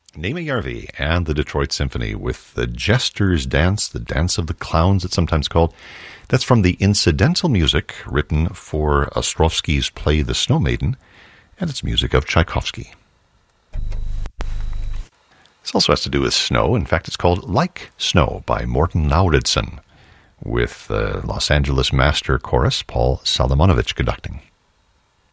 Naima Järvi and the Detroit Symphony with the Jester's Dance, the Dance of the Clowns, it's sometimes called. That's from the incidental music written for Ostrovsky's play The Snow Maiden, and it's music of Tchaikovsky. This also has to do with snow. In fact, it's called Like Snow by Morten Lauridsen, with the Los Angeles Master Chorus, Paul Solomonovich, conducting.